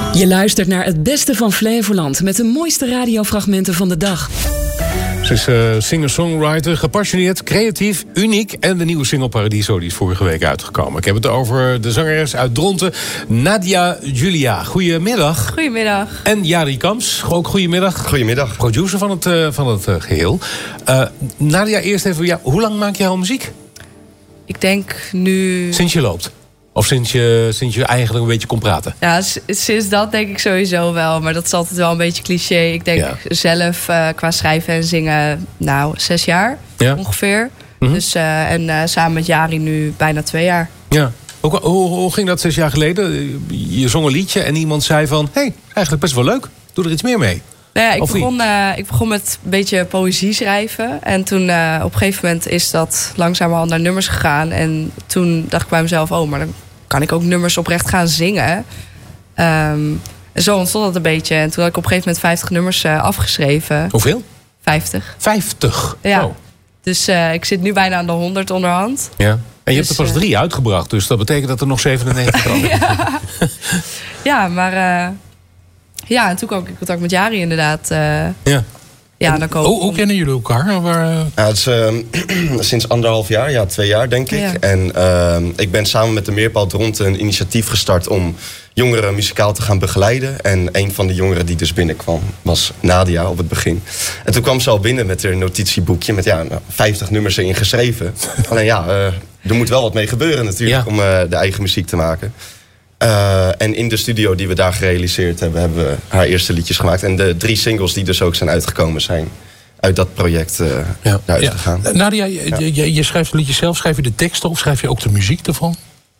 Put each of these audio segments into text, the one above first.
Je luistert naar het beste van Flevoland met de mooiste radiofragmenten van de dag. Ze is singer-songwriter, gepassioneerd, creatief, uniek. En de nieuwe single Paradiso die is vorige week uitgekomen. Ik heb het over de zangeres uit Dronten, Nadia Julia. Goedemiddag. Goedemiddag. En Jari Kamps, ook goedemiddag. Goedemiddag. Producer van het geheel. Nadia, eerst even, hoe lang maak jij al muziek? Ik denk nu... Sinds je loopt? Of sinds je eigenlijk een beetje kon praten? Ja, sinds dat denk ik sowieso wel. Maar dat is altijd wel een beetje cliché. Ik denk zelf qua schrijven en zingen 6 jaar ongeveer. Mm-hmm. Dus, samen met Jari nu bijna 2 jaar. Ja. Hoe ging dat 6 jaar geleden? Je zong een liedje en iemand zei van... hey, eigenlijk best wel leuk. Doe er iets meer mee. Nou ja, ik begon met een beetje poëzie schrijven. En toen op een gegeven moment is dat langzamerhand naar nummers gegaan. En toen dacht ik bij mezelf, maar dan kan ik ook nummers oprecht gaan zingen. En zo ontstond dat een beetje. En toen had ik op een gegeven moment 50 nummers afgeschreven. Hoeveel? 50. 50? Ja. Oh. Dus ik zit nu bijna aan de 100 onderhand. Ja. En je hebt er pas 3 uitgebracht. Dus dat betekent dat er nog 97 komen. Ja, maar... en toen kwam ik in contact met Jari inderdaad. Dan hoe kennen jullie elkaar? Het is sinds 1,5 jaar, 2 jaar denk ik. Ja. En ik ben samen met de Meerpaal Dronten een initiatief gestart om jongeren muzikaal te gaan begeleiden. En een van de jongeren die dus binnenkwam was Nadia op het begin. En toen kwam ze al binnen met haar notitieboekje met 50 nummers erin geschreven. Alleen er moet wel wat mee gebeuren natuurlijk om de eigen muziek te maken. En in de studio die we daar gerealiseerd hebben, hebben we haar eerste liedjes gemaakt. En de 3 singles die dus ook zijn uitgekomen zijn uit dat project eruit gegaan. Nadia, je schrijft de liedjes zelf. Schrijf je de teksten of schrijf je ook de muziek ervan?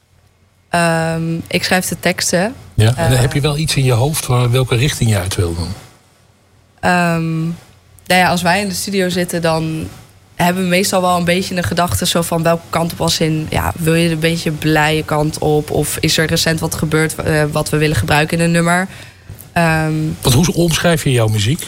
Ik schrijf de teksten. Ja, en dan heb je wel iets in je hoofd welke richting je uit wil doen? Als wij in de studio zitten, dan hebben we meestal wel een beetje een gedachte zo van welke kant op als in... wil je een beetje blije kant op? Of is er recent wat gebeurd wat we willen gebruiken in een nummer? Hoe omschrijf je jouw muziek?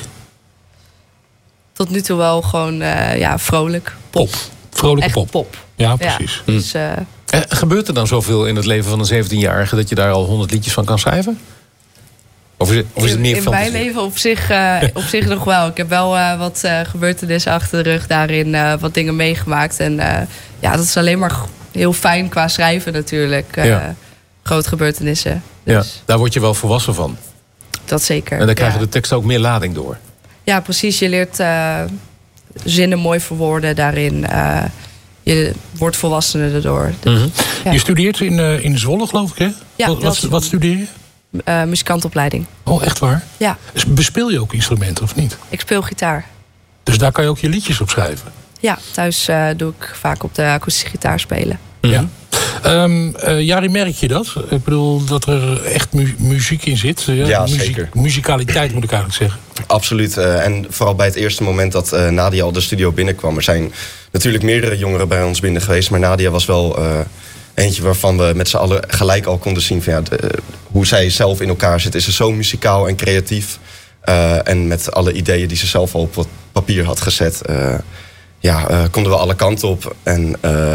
Tot nu toe wel gewoon vrolijk. Pop. Vrolijke echt pop. Ja, precies. Ja, dus, gebeurt er dan zoveel in het leven van een 17-jarige... dat je daar al 100 liedjes van kan schrijven? Of is het meer in mijn leven op zich nog wel. Ik heb wel wat gebeurtenissen achter de rug daarin. Wat dingen meegemaakt. En dat is alleen maar heel fijn qua schrijven natuurlijk. Grote gebeurtenissen. Dus. Ja, daar word je wel volwassen van. Dat zeker. En dan krijgen de teksten ook meer lading door. Ja, precies. Je leert zinnen mooi verwoorden daarin. Je wordt volwassener erdoor. Dus, mm-hmm. Je studeert in Zwolle, geloof ik, hè? Ja, wat studeer je? Muzikantopleiding. Oh, echt waar? Ja. Bespeel je ook instrumenten of niet? Ik speel gitaar. Dus daar kan je ook je liedjes op schrijven? Ja, thuis doe ik vaak op de akoestische gitaar spelen. Ja. Jari, merk je dat? Ik bedoel, dat er echt muziek in zit? Zeker. Muzikaliteit moet ik eigenlijk zeggen. Absoluut. En vooral bij het eerste moment dat Nadia al de studio binnenkwam. Er zijn natuurlijk meerdere jongeren bij ons binnen geweest. Maar Nadia was wel... eentje waarvan we met z'n allen gelijk al konden zien van hoe zij zelf in elkaar zit. Is ze zo muzikaal en creatief. En met alle ideeën die ze zelf al op wat papier had gezet. Konden we alle kanten op. En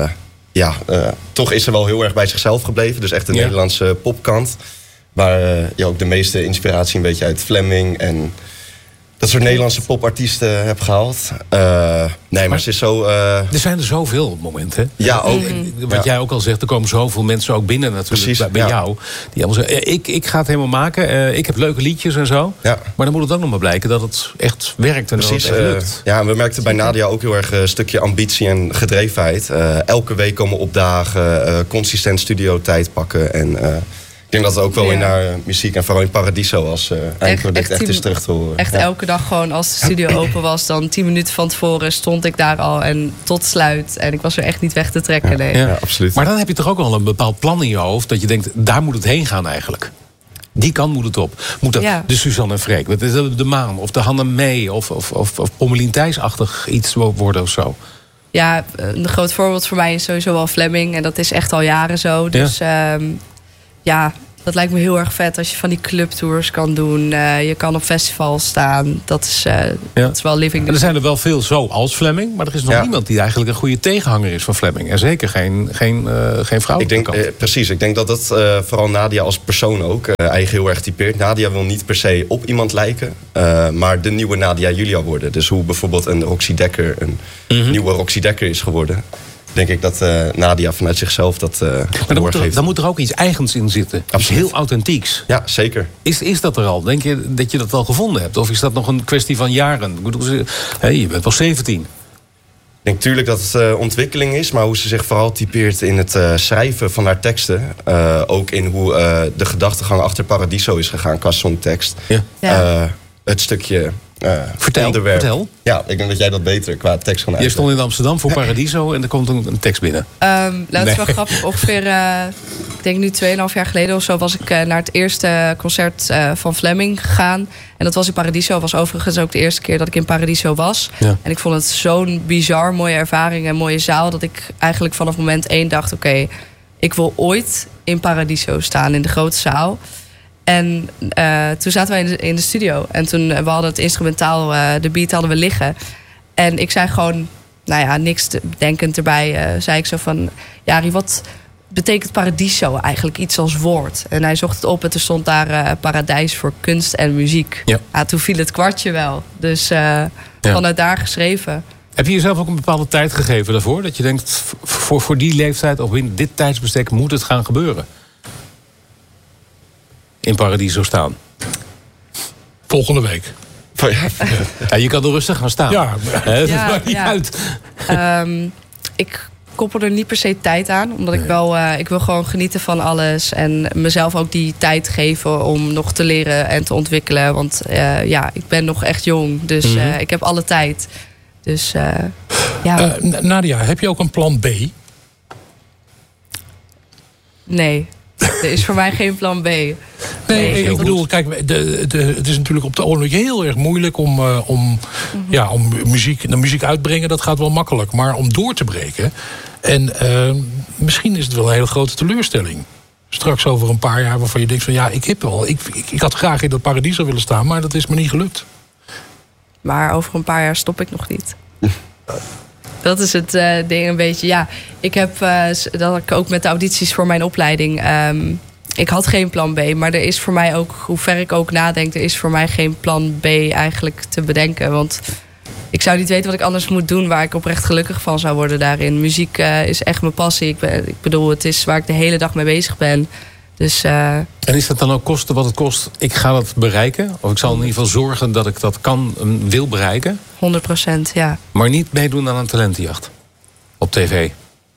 toch is ze wel heel erg bij zichzelf gebleven. Dus echt de Nederlandse popkant. Waar je ook de meeste inspiratie een beetje uit Fleming en dat soort Nederlandse popartiesten heb gehaald. Maar ze is zo... Er zijn er zoveel op het moment, hè? Ja, ook. Wat jij ook al zegt, er komen zoveel mensen ook binnen natuurlijk. Precies, bij jou. Die allemaal zeggen, ik ga het helemaal maken. Ik heb leuke liedjes en zo. Ja. Maar dan moet het ook nog maar blijken dat het echt werkt en dat het echt lukt. We merkten bij Nadia ook heel erg een stukje ambitie en gedrevenheid. Elke week komen opdagen, consistent studiotijd pakken en... Ik denk dat het ook wel in haar muziek en vooral in Paradiso als eindproduct echt is terug te horen. Echt elke dag gewoon als de studio open was, dan 10 minuten van tevoren stond ik daar al en tot sluit. En ik was er echt niet weg te trekken. Nee. Ja, absoluut. Maar dan heb je toch ook wel een bepaald plan in je hoofd dat je denkt, daar moet het heen gaan eigenlijk. Die kant moet het op. Moet dat de Suzanne en Freek, de Maan of de Hanne Mee of Pommelien Thijs-achtig iets worden of zo? Ja, een groot voorbeeld voor mij is sowieso wel Fleming. En dat is echt al jaren zo. Dus Dat lijkt me heel erg vet als je van die clubtours kan doen. Je kan op festivals staan. Dat is wel living. En er zijn er wel veel zo als Fleming. Maar er is nog niemand die eigenlijk een goede tegenhanger is van Fleming. En zeker geen vrouw. Precies, ik denk dat dat vooral Nadia als persoon ook eigen heel erg typeert. Nadia wil niet per se op iemand lijken. Maar de nieuwe Nadia Julia worden. Dus hoe bijvoorbeeld een Roxy Dekker een nieuwe Roxy Dekker is geworden. Denk ik dat Nadia vanuit zichzelf dat doorgeeft. Dan moet er ook iets eigens in zitten. Absoluut. Heel authentieks. Ja, zeker. Is dat er al? Denk je dat je dat al gevonden hebt? Of is dat nog een kwestie van jaren? Ik bedoel, je bent wel 17. Ik denk natuurlijk dat het ontwikkeling is. Maar hoe ze zich vooral typeert in het schrijven van haar teksten. Ook in hoe de gedachtegang achter Paradiso is gegaan qua songtekst. Ja. Het stukje... Vertel. Ja, ik denk dat jij dat beter qua tekst kan uitleggen. Je stond in Amsterdam voor Paradiso en er komt een tekst binnen. Dat is wel grappig. Ongeveer, ik denk nu 2,5 jaar geleden of zo... was ik naar het eerste concert van Fleming gegaan. En dat was in Paradiso. Was overigens ook de eerste keer dat ik in Paradiso was. Ja. En ik vond het zo'n bizar mooie ervaring en mooie zaal... dat ik eigenlijk vanaf moment 1 dacht... oké, ik wil ooit in Paradiso staan, in de grote zaal... En toen zaten wij in de studio. En toen we hadden het instrumentaal, de beat hadden we liggen. En ik zei gewoon, niks denkend erbij. Zei ik zo van, Jari, wat betekent Paradiso eigenlijk? Iets als woord. En hij zocht het op en er stond daar paradijs voor kunst en muziek. Ja. Toen viel het kwartje wel. Dus vanuit daar geschreven. Heb je jezelf ook een bepaalde tijd gegeven daarvoor? Dat je denkt, voor die leeftijd of in dit tijdsbestek moet het gaan gebeuren? In Paradiso staan. Volgende week. Ja, je kan er rustig gaan staan. Ja, dat maakt niet uit. Ik koppel er niet per se tijd aan. Omdat ik wil gewoon genieten van alles. En mezelf ook die tijd geven om nog te leren en te ontwikkelen. Want ik ben nog echt jong. Dus ik heb alle tijd. Dus Nadia, heb je ook een plan B? Nee. Er is voor mij geen plan B. Nee, ik bedoel, kijk, het is natuurlijk op de ogenblik heel erg moeilijk om muziek uitbrengen. Dat gaat wel makkelijk. Maar om door te breken. En misschien is het wel een hele grote teleurstelling. Straks over een paar jaar waarvan je denkt van ik had graag in dat Paradiso willen staan, maar dat is me niet gelukt. Maar over een paar jaar stop ik nog niet. Dat is het ding een beetje. Ja, ik heb dat ik ook met de audities voor mijn opleiding. Ik had geen plan B. Maar er is voor mij ook, hoe ver ik ook nadenk, er is voor mij geen plan B eigenlijk te bedenken. Want ik zou niet weten wat ik anders moet doen waar ik oprecht gelukkig van zou worden daarin. Muziek is echt mijn passie. Ik bedoel, het is waar ik de hele dag mee bezig ben. Dus, En is dat dan ook kosten wat het kost? Ik ga dat bereiken? Of ik zal in ieder geval zorgen dat ik dat wil bereiken? 100%, ja. Maar niet meedoen aan een talentenjacht? Op tv?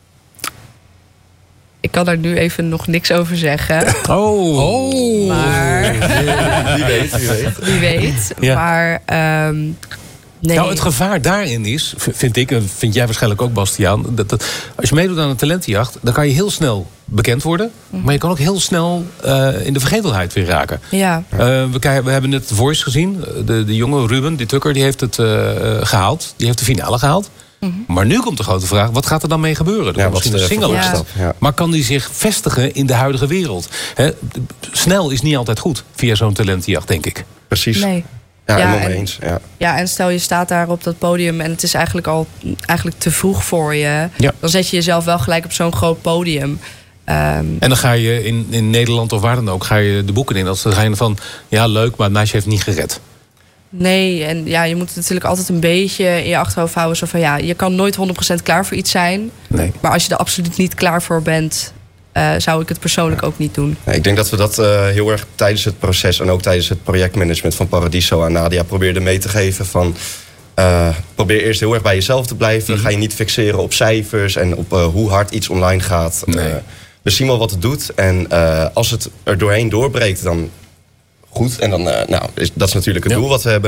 Ik kan daar nu even nog niks over zeggen. Oh. Maar... Wie weet. Ja. Maar... nee. Nou, het gevaar daarin is, vind ik, en vind jij waarschijnlijk ook, Bastiaan, dat als je meedoet aan een talentenjacht, dan kan je heel snel bekend worden, maar je kan ook heel snel in de vergetelheid weer raken. Ja. We hebben net The Voice gezien. De jonge Ruben, die Tucker, die heeft het gehaald. Die heeft de finale gehaald. Maar nu komt de grote vraag, wat gaat er dan mee gebeuren? Er misschien een single. Ja. Maar kan die zich vestigen in de huidige wereld? Snel is niet altijd goed via zo'n talentenjacht, denk ik. Precies. Nee. Ja, helemaal mee eens. Ja, en stel je staat daar op dat podium en het is eigenlijk te vroeg voor je. Ja. Dan zet je jezelf wel gelijk op zo'n groot podium. En dan ga je in Nederland of waar dan ook, ga je de boeken in. Dan ga je van, ja leuk, maar het meisje heeft niet gered. Nee, en je moet het natuurlijk altijd een beetje in je achterhoofd houden. Zo van, je kan nooit 100% klaar voor iets zijn. Nee. Maar als je er absoluut niet klaar voor bent, zou ik het persoonlijk ook niet doen. Ja, ik denk dat we dat heel erg tijdens het proces en ook tijdens het projectmanagement van Paradiso aan Nadia probeerden mee te geven van... probeer eerst heel erg bij jezelf te blijven. Ga je niet fixeren op cijfers en op hoe hard iets online gaat. Nee. We zien wel wat het doet. En als het er doorheen doorbreekt, dan goed. En dan, dat is natuurlijk het doel wat we hebben.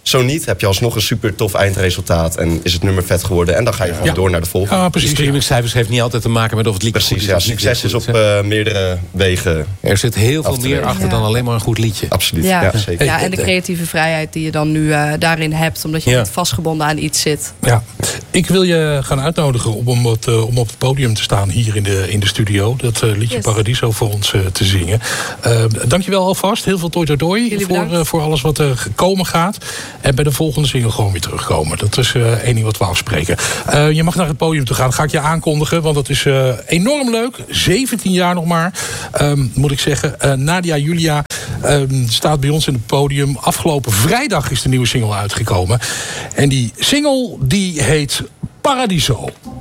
Zo niet, heb je alsnog een super tof eindresultaat en is het nummer vet geworden en dan ga je gewoon door naar de volgende. Ja, precies. Streamingcijfers heeft niet altijd te maken met of het liedje precies, goed is. Succes is op meerdere wegen. Er zit heel veel meer achter dan alleen maar een goed liedje. Absoluut, zeker. Ja, en de creatieve vrijheid die je dan nu daarin hebt, omdat je niet vastgebonden aan iets zit. Ja, ik wil je gaan uitnodigen om op het podium te staan hier in de studio. Dat liedje Paradiso voor ons te zingen. Dankjewel alvast. Heel veel toi toi toi voor alles wat er komen gaat. En bij de volgende single gewoon weer terugkomen. Dat is één ding wat we afspreken. Je mag naar het podium toe gaan. Dat ga ik je aankondigen, want dat is enorm leuk. 17 jaar nog maar, moet ik zeggen. Nadia Julia staat bij ons in het podium. Afgelopen vrijdag is de nieuwe single uitgekomen. En die single die heet Paradiso.